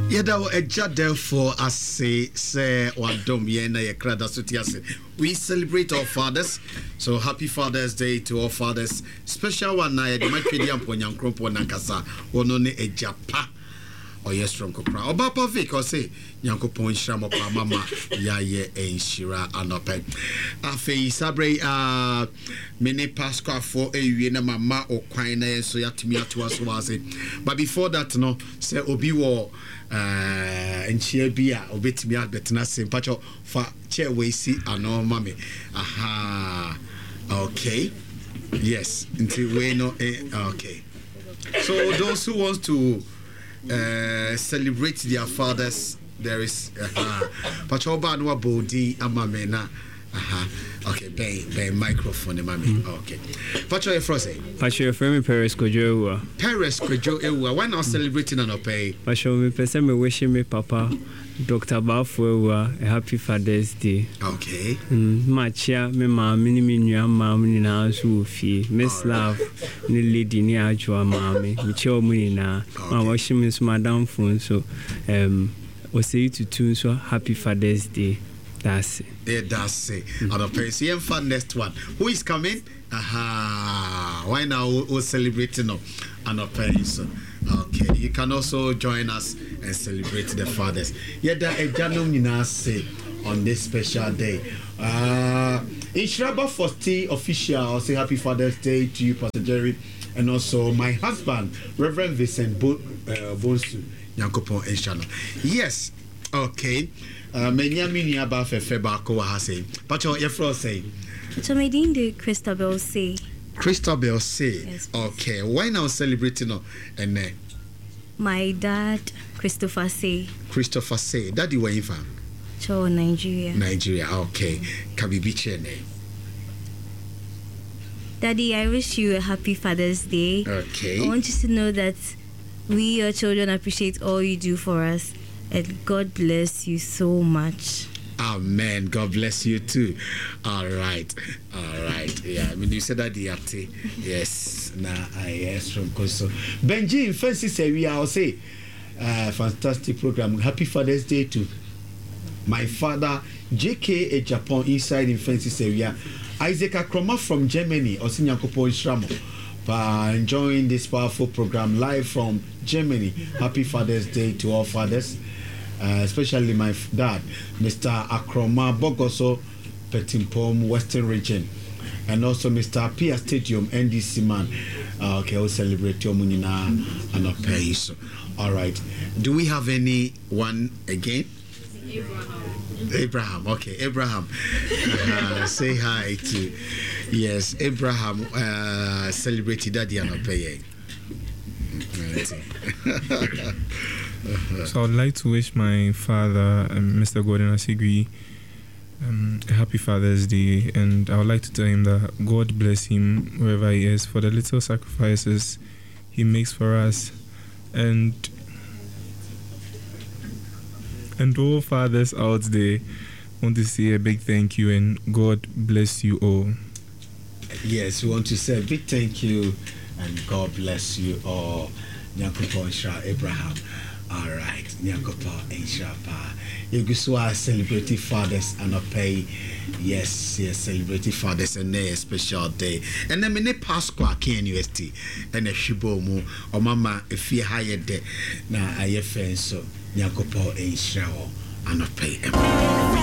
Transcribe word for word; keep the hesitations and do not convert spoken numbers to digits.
Yada eja therefore as say say wadom yena ye krada sutiase. We celebrate our fathers. So happy Father's Day to all fathers. Special one na ye de matwedi ampo nyankropo nankasa. Wono ne eja pa. Oh yes, strong copra. Oba Pavik or say Yankopon Shamo pa mama ya ye enshira anope. Afe sabre uh mene pasqua for a yena mama or quine so yatimi atoa so was it. But before that no say obi wo uh enchia bia obetimi adbetna sem pacho fa chair we see ano mame. Aha. Okay. Yes, until we know eh, okay. So those who want to Uh, celebrate their fathers. There is uh, Pachoba no body amamena. Aha. Okay, bay bay microphone mami. Okay. Pacho Efrose. Pacho Efreme Paris Kojo. Paris Kojo Ewa. Why not celebrating on a pay? Pacho me person me wishing me papa Doctor Bafo a happy Father's Day. Okay. Mm, machia me mama ni me nua mama ni na so fi. Miss Love ni lady ni ajwa mama. Me che omu ni na. Ma washing me so madam phone so um we say to tune so happy Father's Day. That's it. Yeah, that's it. Mm-hmm. On a pay. See you for next one. Who is coming? Aha. Why now we're celebrating on a pay. So okay, you can also join us and celebrate the fathers. Yeah, that a janum say on this special day. Uh, in Shraba forty official, I'll say Happy Father's Day to you, Pastor Jerry, and also my husband, Reverend Vincent Bo- uh, Bonsu Yankopon Eshano. Yes, okay. Uh, many many about Febako Hase. But your Efro say. So my dean de Christabel say. Christabel say. Yes, okay, why now celebrating no and uh, my dad Christopher say. Christopher say. Daddy where you from? So Nigeria. Nigeria. Okay. Kabibi Chene. Daddy, I wish you a happy Father's Day. Okay. I want you to know that we, your children, appreciate all you do for us, and God bless you so much. Amen. God bless you too. All right. All right. Yeah. I mean, you said that the acte. Yes. Nah. I yes from Koso. Benji in fancy say we are say, uh, fantastic program. Happy Father's Day to my father J K a Japan inside in fancy say we are Isaac Akroma from Germany. Osinyakopo Ishramo. For enjoying this powerful program live from Germany. Happy Father's Day to all fathers. Uh, especially my dad, Mister Akroma Bogoso, Petimpom, Western Region, and also Mister Pia Stadium, N D C man. Uh, okay, we'll celebrate your munina and a pace. All right. Do we have anyone again? Abraham. Abraham. Okay, Abraham. Uh, say hi to yes, Abraham. Uh, celebrated daddy and a pay. So I would like to wish my father, um, Mister Gordon Asigui, um, a happy Father's Day, and I would like to tell him that God bless him wherever he is for the little sacrifices he makes for us, and and all fathers out there want to say a big thank you and God bless you all. Yes, we want to say a big thank you and God bless you all. Nyankopon Shra Abraham. All right, Nyakopa and Shapa. You go celebrating fathers and pay. Yes, yes, celebrating fathers and a special day. And then many Pasqua K U S T and a Shibomu or Mama if you higher day. Now I have so Nyakopa and Shao and pay.